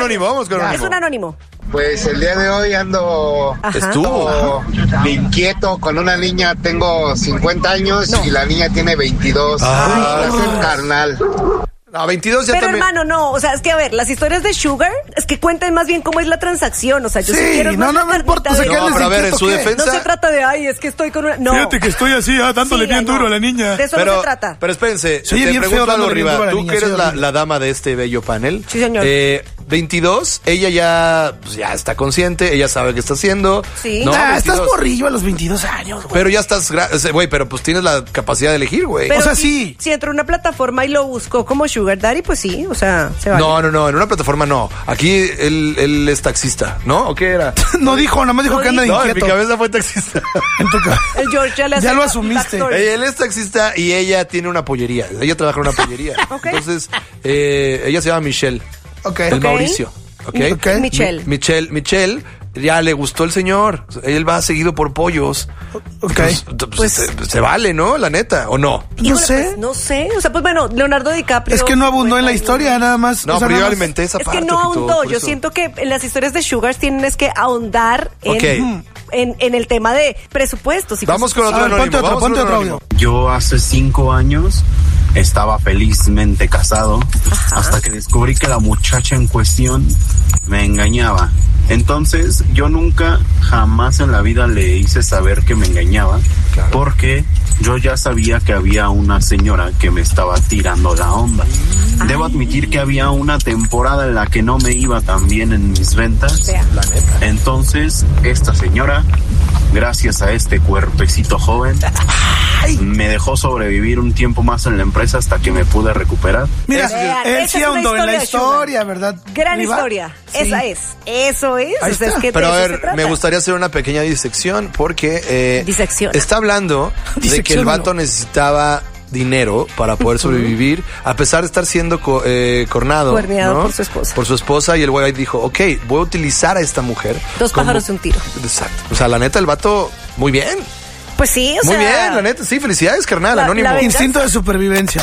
anónimo, vamos con anónimo. Es un anónimo. Pues el día de hoy ando inquieto con una niña, tengo 50 años y la niña tiene 22. Es el carnal. No, 22 ya Pero también. hermano, no, o sea, es que a ver, las historias de Sugar, es que cuentan más bien cómo es la transacción, o sea, yo sí quiero no importa, o sea, No, pero a ver, en su defensa... No se trata de, es que estoy con una... No. Fíjate que estoy así, dándole bien duro a la niña. De eso no se trata. Pero espérense, Sí, te bien pregunto feo algo, dándole bien duro a Riva. la Tú niña, que eres sí, la horrible. dama de este bello panel. Sí, señor. 22, ella ya está consciente, ella sabe qué está haciendo. Sí. No, Estás 22. morrillo a los 22 años, güey. Pero ya estás, güey, pero pues tienes la capacidad de elegir, güey. Pero o sea, si entró en una plataforma y lo buscó como Sugar Daddy, pues sí, o sea, se vale. No, en una plataforma no. Aquí él es taxista, ¿no? ¿O qué era? No dijo, nada más dijo que anda de No, en mi inquieto. cabeza fue taxista. En tu ca- El George ya le hace Ya lo la asumiste. backstory. Él es taxista y ella tiene una pollería. Ella trabaja en una pollería. Ok. Entonces, ella se llama Michelle. Ok. El Ok. Mauricio. ¿Ok? Ok. Michelle. Michelle, ya le gustó el señor. Él va seguido por pollos. Ok. Pues, se vale, ¿no? La neta, ¿o no? No Híjole, sé. pues, no sé, o sea, pues bueno, Leonardo DiCaprio... Es que no abundó en la historia, nada más. No, o sea, pero yo nada más- alimenté esa Es parte. que no ojito, ahondó, por yo eso. siento que en las historias de Sugars tienen es que ahondar en el tema de presupuestos. Y Vamos con cosas otro A ver, anónimo. ponte otro, vamos con ponte otro anónimo. audio. Yo hace 5 años estaba felizmente casado hasta que descubrí que la muchacha en cuestión me engañaba. Entonces yo nunca, jamás en la vida le hice saber que me engañaba, porque yo ya sabía que había una señora que me estaba tirando la onda. Debo admitir que había una temporada en la que no me iba tan bien en mis ventas. Vea. Entonces esta señora, gracias a este cuerpecito joven, me dejó sobrevivir un tiempo más en la empresa hasta que me pude recuperar. Mira, Vean, él esa sí es una ahondó en la historia de historia, ¿verdad? Gran Riva? historia, Sí. esa es, eso es. Ahí o sea, está. es que Pero de a eso se ver, trata. me gustaría hacer una pequeña disección porque Disecciona. está hablando de que el Disecciónalo. vato necesitaba dinero para poder sobrevivir, a pesar de estar siendo cornado, Cuerneado ¿no? por su esposa. Por su esposa, y el güey dijo, ok, voy a utilizar a esta mujer. Dos pájaros de un tiro. Exacto. O sea, la neta, el vato, muy bien. Pues sí, o Muy sea... bien, la neta, sí, felicidades, carnal, La- anónimo. la Instinto de supervivencia.